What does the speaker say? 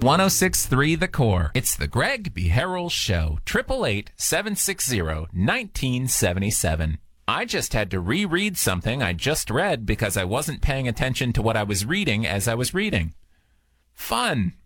106.3 The Core. It's the Greg B. Harrell Show. 888-760-1977. I just had to reread something I just read because I wasn't paying attention to what I was reading as I was reading. Fun.